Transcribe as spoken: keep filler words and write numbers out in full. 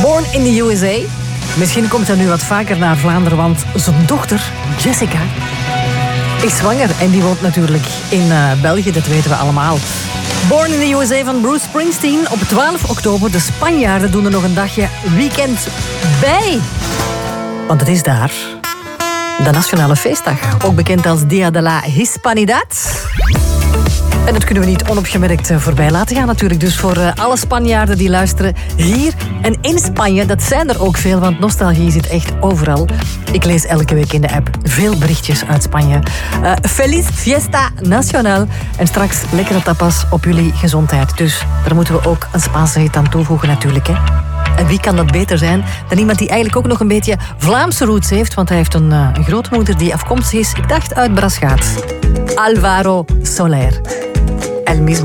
Born in the U S A. Misschien komt hij nu wat vaker naar Vlaanderen, want zijn dochter, Jessica, is zwanger. En die woont natuurlijk in uh, België, dat weten we allemaal. Born in the U S A van Bruce Springsteen. Op twaalf oktober, de Spanjaarden doen er nog een dagje weekend bij. Want het is daar de Nationale Feestdag. Ook bekend als Dia de la Hispanidad. En dat kunnen we niet onopgemerkt voorbij laten gaan natuurlijk. Dus voor alle Spanjaarden die luisteren hier en in Spanje, dat zijn er ook veel, want nostalgie zit echt overal. Ik lees elke week in de app veel berichtjes uit Spanje. Uh, Feliz Fiesta Nacional. En straks lekkere tapas op jullie gezondheid. Dus daar moeten we ook een Spaanse hit aan toevoegen natuurlijk, hè. En wie kan dat beter zijn dan iemand die eigenlijk ook nog een beetje Vlaamse roots heeft, want hij heeft een, uh, een grootmoeder die afkomstig is, ik dacht uit Braschaat. Álvaro Soler. El mismo.